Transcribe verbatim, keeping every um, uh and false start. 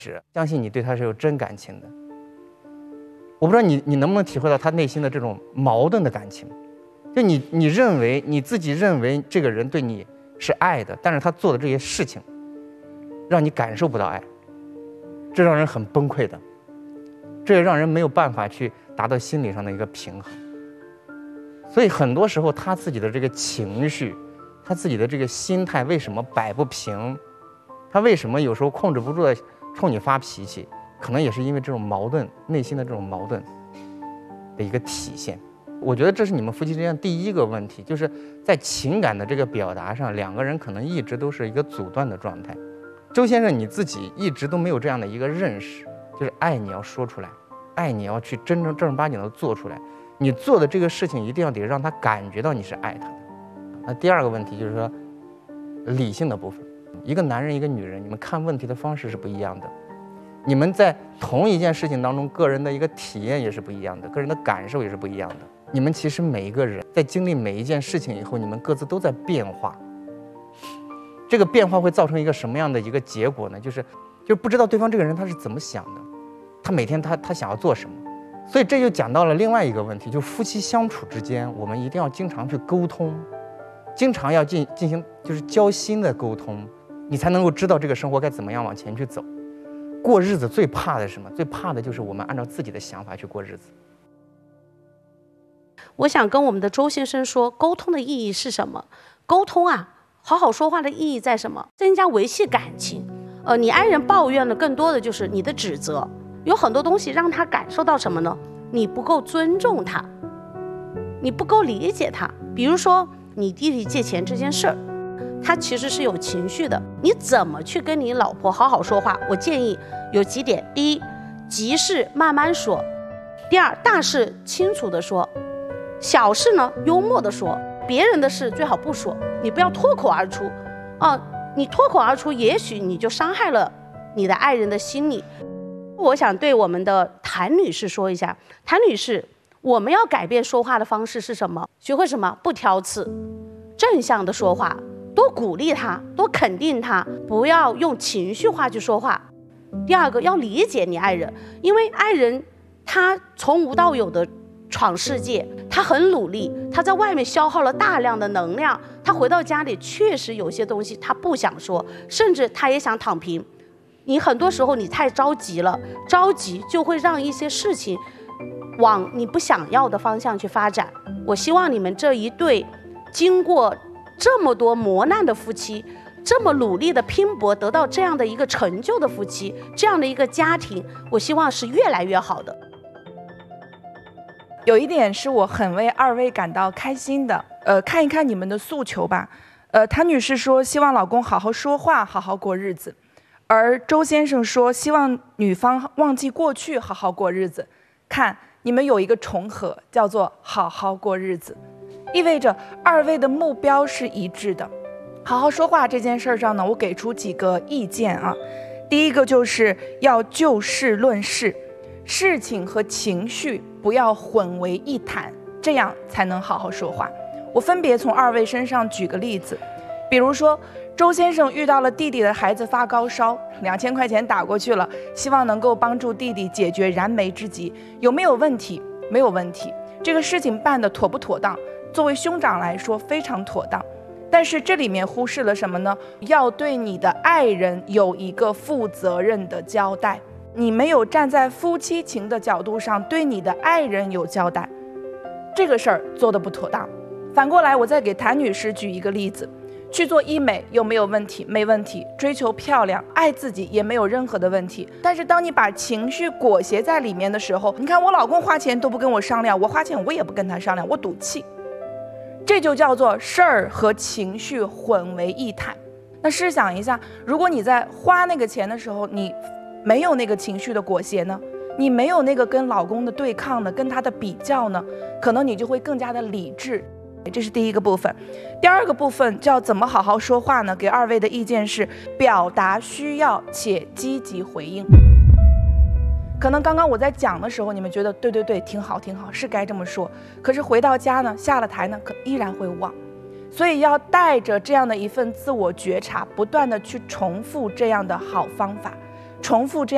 相信你对他是有真感情的。我不知道你你能不能体会到他内心的这种矛盾的感情，就你你认为你自己认为这个人对你是爱的，但是他做的这些事情，让你感受不到爱，这让人很崩溃的，这也让人没有办法去达到心理上的一个平衡。所以很多时候他自己的这个情绪，他自己的这个心态为什么摆不平，他为什么有时候控制不住的冲你发脾气，可能也是因为这种矛盾，内心的这种矛盾的一个体现。我觉得这是你们夫妻之间第一个问题，就是在情感的这个表达上，两个人可能一直都是一个阻断的状态。周先生你自己一直都没有这样的一个认识，就是爱你要说出来，爱你要去真正正儿八经的做出来，你做的这个事情一定要得让他感觉到你是爱他的。那第二个问题就是说理性的部分，一个男人一个女人，你们看问题的方式是不一样的，你们在同一件事情当中个人的一个体验也是不一样的，个人的感受也是不一样的。你们其实每一个人在经历每一件事情以后，你们各自都在变化，这个变化会造成一个什么样的一个结果呢？就是就是不知道对方这个人他是怎么想的，他每天他他想要做什么。所以这就讲到了另外一个问题，就是夫妻相处之间，我们一定要经常去沟通，经常要进进行就是交心的沟通，你才能够知道这个生活该怎么样往前去走。过日子最怕的是什么？最怕的就是我们按照自己的想法去过日子。 我想跟我们的周先生说，沟通的意义是什么？沟通啊，好好说话的意义在什么？增加维系感情。呃，你爱人抱怨的更多的就是你的指责，有很多东西让他感受到什么呢？你不够尊重他，你不够理解他。比如说你弟弟借钱这件事儿，他其实是有情绪的，你怎么去跟你老婆好好说话？我建议有几点：第一，急事慢慢说；第二，大事清楚的说；小事呢，幽默的说；别人的事最好不说，你不要脱口而出啊！你脱口而出，也许你就伤害了你的爱人的心理。我想对我们的谭女士说一下，谭女士，我们要改变说话的方式是什么？学会什么？不挑刺，正向的说话，多鼓励他，多肯定他，不要用情绪化去说话。第二个，要理解你爱人，因为爱人他从无到有的闯世界，他很努力，他在外面消耗了大量的能量，他回到家里确实有些东西他不想说，甚至他也想躺平。你很多时候你太着急了，着急就会让一些事情往你不想要的方向去发展。我希望你们这一对经过这么多磨难的夫妻，这么努力的拼搏得到这样的一个成就的夫妻，这样的一个家庭，我希望是越来越好的。 有一点是我很为二位感到开心的，呃，看一看你们的诉求吧。呃，谭女士说希望老公好好说话，好好过日子，而周先生说希望女方忘记过去，好好过日子。看，你们有一个重合，叫做好好过日子，意味着二位的目标是一致的。好好说话这件事上呢，我给出几个意见啊。第一个就是要就事论事，事情和情绪不要混为一谈，这样才能好好说话。我分别从二位身上举个例子，比如说周先生遇到了弟弟的孩子发高烧，两千块钱打过去了，希望能够帮助弟弟解决燃眉之急，有没有问题？没有问题。这个事情办得妥不妥当？作为兄长来说非常妥当。但是这里面忽视了什么呢？要对你的爱人有一个负责任的交代，你没有站在夫妻情的角度上对你的爱人有交代，这个事儿做得不妥当。反过来，我再给谭女士举一个例子，去做医美有没有问题？没问题。追求漂亮，爱自己也没有任何的问题。但是当你把情绪裹挟在里面的时候，你看我老公花钱都不跟我商量，我花钱我也不跟他商量，我赌气。这就叫做事儿和情绪混为一谈。那试想一下，如果你在花那个钱的时候，你没有那个情绪的裹挟呢，你没有那个跟老公的对抗呢，跟他的比较呢，可能你就会更加的理智。这是第一个部分。第二个部分叫怎么好好说话呢？给二位的意见是表达需要且积极回应。可能刚刚我在讲的时候，你们觉得对对对，挺好挺好，是该这么说。可是回到家呢，下了台呢，可依然会忘。所以要带着这样的一份自我觉察，不断的去重复这样的好方法，重复这样